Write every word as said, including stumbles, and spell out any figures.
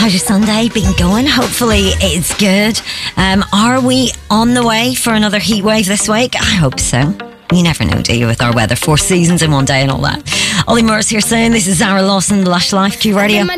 How's your Sunday been going? Hopefully it's good. Um, are we on the way for another heat wave this week? I hope so. You never know, do you, with our weather? Four seasons in one day and all that. Ollie Morris here saying this is Zara Lawson, Lush Life, Q Radio.